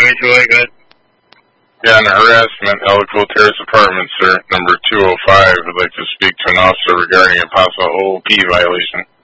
situation. Go ahead. Yeah, on harassment, Ellicville Terrace Apartments, sir, number 205. I'd like to speak to an officer regarding a possible OOP violation.